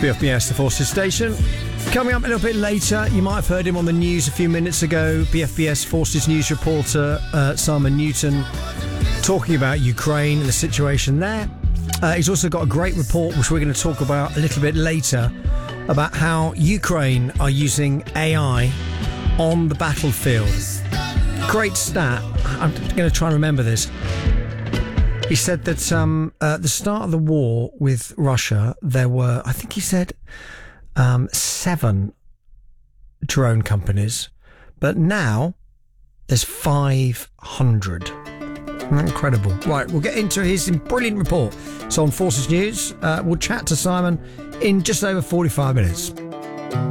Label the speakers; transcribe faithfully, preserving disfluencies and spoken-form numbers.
Speaker 1: B F B S, the Forces Station. Coming up a little bit later, you might have heard him on the news a few minutes ago. B F B S Forces news reporter uh, Simon Newton talking about Ukraine and the situation there. Uh, he's also got a great report, which we're going to talk about a little bit later, about how Ukraine are using A I on the battlefield. Great stat. I'm going to try and remember this. He said that um, at the start of the war with Russia, there were, I think he said, um, seven drone companies, but now there's five hundred. Incredible. Right, we'll get into his brilliant report. It's on Forces News. Uh, we'll chat to Simon in just over forty-five minutes.